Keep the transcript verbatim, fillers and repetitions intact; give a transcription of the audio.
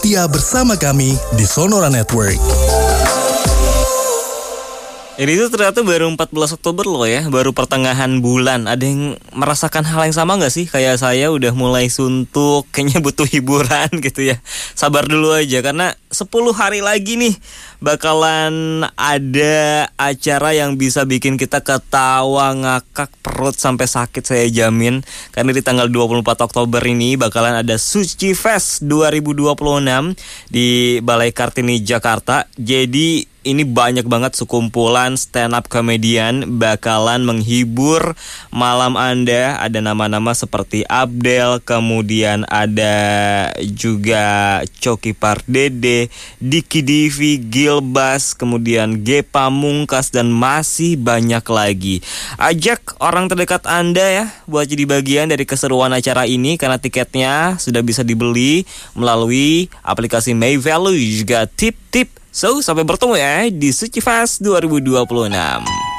setia bersama kami di Sonora Network. Ini tuh ternyata baru empat belas Oktober loh ya, baru pertengahan bulan. Ada yang merasakan hal yang sama gak sih? Kayak saya udah mulai suntuk, kayaknya butuh hiburan gitu ya. Sabar dulu aja, karena sepuluh hari lagi nih bakalan ada acara yang bisa bikin kita ketawa, ngakak, perut sampai sakit saya jamin. Karena di tanggal dua puluh empat Oktober ini bakalan ada Suci Fest dua ribu dua puluh enam di Balai Kartini, Jakarta. Jadi ini banyak banget sekumpulan stand up comedian bakalan menghibur malam Anda. Ada nama-nama seperti Abdel, kemudian ada juga Coki Pardede, Diki Divi, Gilbas, kemudian G Pamungkas, dan masih banyak lagi. Ajak orang terdekat Anda ya buat jadi bagian dari keseruan acara ini, karena tiketnya sudah bisa dibeli melalui aplikasi MyValue juga Tip Tip. So, sampai bertemu ya di Suci Fest dua ribu dua puluh enam.